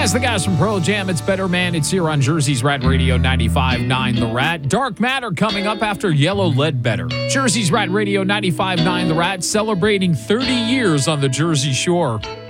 That's the guys from Pearl Jam. It's Better Man. It's here on Jersey's Rat Radio 95.9 The Rat. Dark Matter coming up after Yellow Ledbetter. Jersey's Rat Radio 95.9 The Rat celebrating 30 years on the Jersey Shore.